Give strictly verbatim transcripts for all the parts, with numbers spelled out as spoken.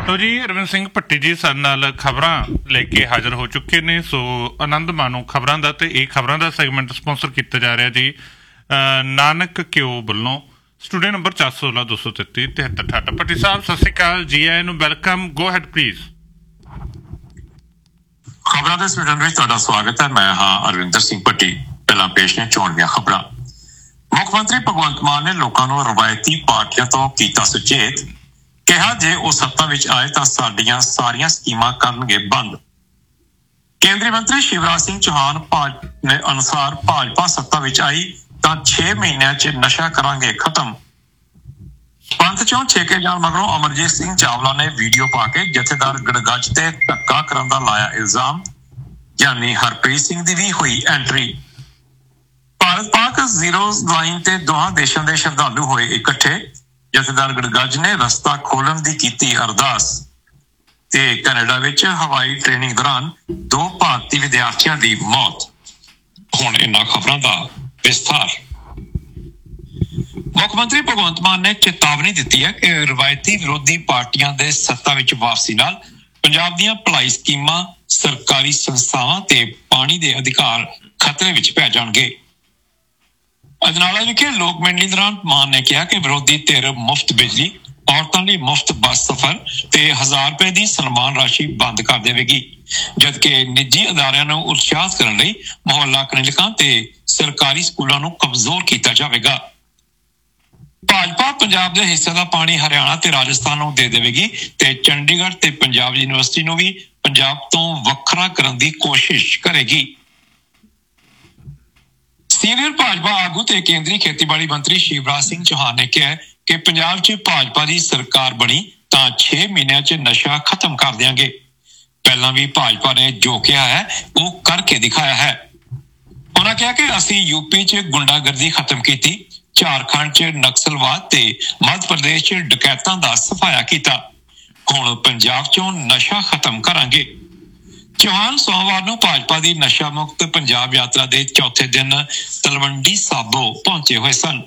तो जी रविंद्र सिंह भट्टी जी साडे नाल खबरां लेके हाजिर हो चुके ने। सो आनंद मानो खबरां दा ते इह खबरां दा सैगमेंट स्पॉन्सर किया जा रहा जी नानक क्यों वल्लों। स्टूडियो नंबर चार सौ सोलह दो सौ तेती तिहत्तर अठहत्तर। भट्टी साहब सत श्री अकाल, जी आए नूं, वेलकम, गो हैड प्लीज। खबरां दे बुलेटिन विच तुहाडा स्वागत है। मैं हां अरविंदर सिंह भट्टी। पहला पेश ने चोण दीआं खबरां। मुख मंत्री भगवंत मान ने लोकां नूं रवायती पार्टियां तो कीता सुचेत, कहा जे वो सत्ता विच आए तां साडीआं सारियां स्कीमां करनगे बंद। केंद्रीय मंत्री शिवराज सिंह चौहान ने अनुसार भाजपा सत्ता विच आई तां छे महीनों च नशा करांगे खत्म। पंथ चों छेके जाण मगरों अमरजीत सिंह चावला ने वीडियो पा के जथेदार गड़गज ते धक्का करन दा लाया इल्जाम। यानी हरप्रीत सिंह दी भी हुई entry. Bharat Pak zero line ते दोहां देशां दे श्रद्धालु होए इकट्ठे। जथेदार गड़गज ने रस्ता खोलन दी कीती अरदास। ते कनाडा विच हवाई ट्रेनिंग दौरान दो भारतीय विद्यार्थियों की मौत। हुण इन्हां खबरां दा विस्तार। मुख्यमंत्री भगवंत मान ने चेतावनी दी है कि रवायती विरोधी पार्टियां दे सत्ता विच वापसी नाल पंजाब दीआं भलाई स्कीमां, सरकारी संस्थावां ते पानी दे अधिकार खतरे विच पै जाणगे। अजनाला विखे लोक मंडली दौरान मान ने कहा कि विरोधी धिर मुफ्त बिजली, औरतों लिए मुफ्त बस सफर ते हजार रुपए की सन्मान राशि बंद कर देगी, जबकि निजी अदारियां नूं उत्साहित करने लई मुहल्ला क्लिनिकां ते सरकारी स्कूलों नूं कमजोर किया जाएगा। भाजपा पंजाब के हिस्से का पानी हरियाणा ते राजस्थान नूं दे देगी ते चंडीगढ़ ते पंजाब यूनिवर्सिटी नूं भी पंजाब तो वखरा करने की कोशिश करेगी। सीनियर भाजपा आगू ते केंद्रीय खेतीबाड़ी मंत्री शिवराज सिंह चौहान ने कहा कि पंजाब च भाजपा की सरकार बनी तां छे महीनों च नशा खत्म कर देंगे। पहला भी भाजपा ने जो कहा है वो करके दिखाया है। उन्होंने कहा कि असीं यूपी च गुंडागर्दी खत्म की, झारखंड च नक्सलवाद ते मध्य प्रदेश च डकैतां दा सफाया किया। हुण पंजाब चों नशा खत्म करांगे। चौहान सोमवार नूं भाजपा की नशा मुक्त पंजाब यात्रा के चौथे दिन तलवंडी साबो पहुंचे हुए सन।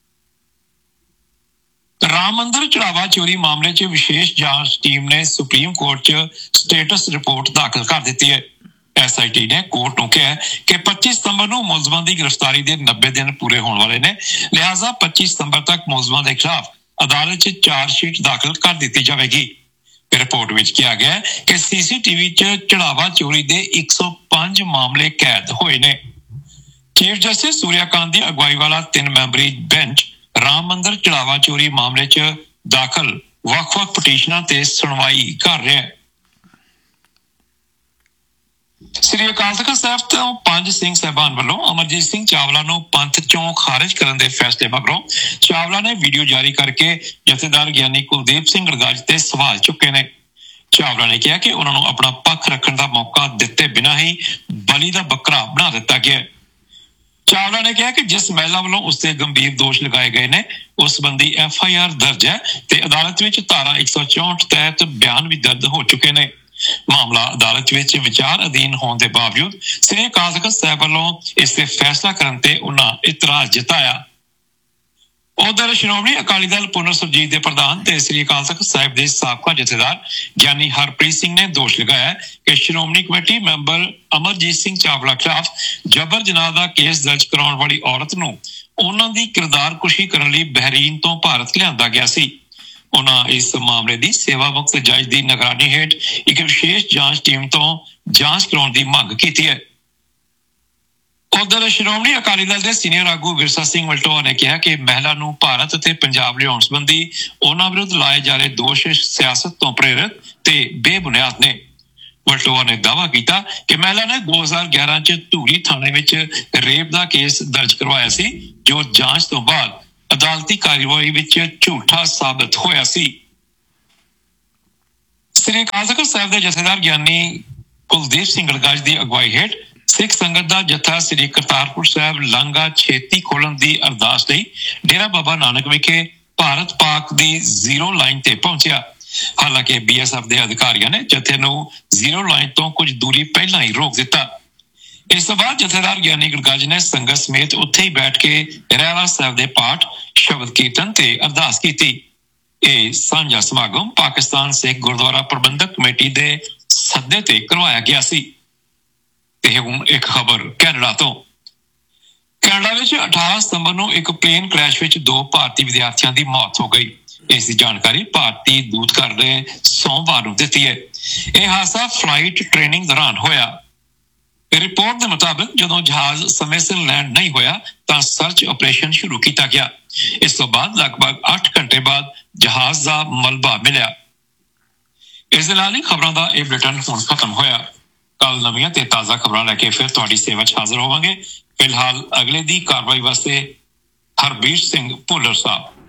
राम मंदिर चढ़ावा चोरी मामले च विशेष जांच टीम ने सुप्रीम कोर्ट च स्टेटस रिपोर्ट दाखिल कर दी है। एस आई टी ने कोर्ट नूं कहा कि पच्चीस सितंबर नूं मुलजमां की गिरफ्तारी के नब्बे दिन पूरे होने वाले ने, लिहाजा पच्चीस सितंबर तक मुलजमां के खिलाफ अदालत च चार्जशीट दाखिल कर दी जाएगी। रिपोर्ट विच कहा गया कि सीसीटीवी च चढ़ावा चोरी के एक सौ पांच मामले कैद हुए ने। चीफ जस्टिस सूर्यकांत की अगवाई वाला तीन मैंबरी बेंच राम मंदिर चढ़ावा चोरी मामले च दाखिल वख-वख पटिशनां ते सुनवाई कर रहा है। श्री अकाल तख्त साहिब तो पंज सिंह साहिबान वालों अमरजीत सिंह चावला नूं पंथ चों खारिज करने के फैसले मगरों चावला ने वीडियो जारी करके जथेदार ज्ञानी कुलदीप सिंह गड़गज ते सवाल चुके ने। चावला ने कहा कि उन्होंने अपना पक्ष रखने का मौका दिते बिना ही बली का बकरा बना दिता गया। चावला ने कहा कि जिस महिला वालों उससे गंभीर दोष लगाए गए ने उस संबंधी एफ आई आर दर्ज है ते अदालत विच धारा एक सौ चौंठ तहत बयान भी दर्ज हो चुके ने। मामला अदालत विच विचार अधीन होने के बावजूद श्री अकाल तख्त साहिब वालों इस ते फैसला करने ते उन्होंने इतराज जताया। उधर श्रोमणी अकाली दल पुनर सुरजीत के प्रधान ते श्री अकाल तख्त साहिब के साबका जथेदार ज्ञानी हरप्रीत सिंह ने दोष लगाया कि श्रोमणी कमेटी मैंबर अमरजीत सिंह चावला खिलाफ जबर जनाह का केस दर्ज कराने वाली औरत नूं उन्हां दी किरदार कुशी करने लई बहरीन तो भारत लिआंदा गया सी। उन्होंने इस मामले की सेवा मुक्त जज की निगरानी हेठ एक विशेष जांच टीम तो जांच कराने की मंग की है। उधर श्रोमणी अकाली दल के सीनियर आगू विरसा सिंह वलटोआ ने कहा कि महिला नूं भारत ते पंजाब लिआउण संबंधी उन्हां विरुद्ध लाए जा रहे दोष सियासत तो प्रेरित ते बेबुनियाद ने। वलटोआ ने दावा किया कि महिला ने दो हजार ग्यारह च धूरी थाने विच रेप का केस दर्ज करवाया सी, जो जांच तो बाद अदालती कार्यवाही विच झूठा साबित होया सी। श्री अकाल तख्त साहिब के जथेदार ज्ञानी कुलदीप सिंह गड़गज की अगवाई हेठ सिख संगत का जत्था श्री करतारपुर साहिब लांघा छेती खोलन की अरदास लई डेरा बाबा नानक विखे भारत पाक की जीरो लाइन ते पहुंचा। हालांकि बी एस एफ के अधिकारियों ने जत्थे नूं जीरो लाइन तो कुछ दूरी पहला ही रोक दिता। इस तो बाद जथेदार ज्ञानी गड़गज ने संगत समेत उत्थे ही बैठ के रहरास साहिब दे पाठ, शब्द कीर्तन ते अरदास की। ਇਹ ਸਾਂਝਾ ਸਮਾਗਮ ਪਾਕਿਸਤਾਨ ਸਿੱਖ ਗੁਰਦੁਆਰਾ ਪ੍ਰਬੰਧਕ ਕਮੇਟੀ ਦੇ ਸੱਦੇ ਤੇ ਕਰਵਾਇਆ ਗਿਆ ਸੀ। ਤੇ ਹੁਣ ਇੱਕ ਖਬਰ ਕੈਨੇਡਾ ਤੋਂ। ਕੈਨੇਡਾ ਵਿੱਚ ਅਠਾਰਾਂ ਸਤੰਬਰ ਨੂੰ ਇੱਕ ਪਲੇਨ ਕ੍ਰੈਸ਼ ਵਿੱਚ ਦੋ ਭਾਰਤੀ ਵਿਦਿਆਰਥੀਆਂ ਦੀ ਮੌਤ ਹੋ ਗਈ। ਇਸ ਦੀ ਜਾਣਕਾਰੀ ਭਾਰਤੀ ਦੂਤਘਰ ਨੇ ਸੋਮਵਾਰ ਨੂੰ ਦਿੱਤੀ ਹੈ। ਇਹ ਹਾਦਸਾ ਫਲਾਈਟ ਟ੍ਰੇਨਿੰਗ ਦੌਰਾਨ ਹੋਇਆ। ਰਿਪੋਰਟ ਦੇ ਮੁਤਾਬਕ ਜਦੋਂ ਜਹਾਜ਼ ਸਮੇਂ ਸਿਰ ਲੈਂਡ ਨਹੀਂ ਹੋਇਆ ਤਾਂ ਸਰਚ ਆਪਰੇਸ਼ਨ ਸ਼ੁਰੂ ਕੀਤਾ ਗਿਆ। ਇਸ ਤੋਂ ਬਾਅਦ ਲਗਭਗ ਅੱਠ ਘੰਟੇ ਬਾਅਦ ਜਹਾਜ਼ ਦਾ ਮਲਬਾ ਮਿਲਿਆ। ਇਸ ਦੇ ਨਾਲ ਹੀ ਖਬਰਾਂ ਦਾ ਇਹ ਬੁਲੇਟਿਨ ਹੁਣ ਖਤਮ ਹੋਇਆ। ਕੱਲ ਨਵੀਆਂ ਤੇ ਤਾਜ਼ਾ ਖਬਰਾਂ ਲੈ ਕੇ ਫਿਰ ਤੁਹਾਡੀ ਸੇਵਾ 'ਚ ਹਾਜ਼ਰ ਹੋਵਾਂਗੇ। ਫਿਲਹਾਲ ਅਗਲੇ ਦੀ ਕਾਰਵਾਈ ਵਾਸਤੇ ਹਰਬੀਰ ਸਿੰਘ ਭੁੱਲਰ ਸਾਹਿਬ।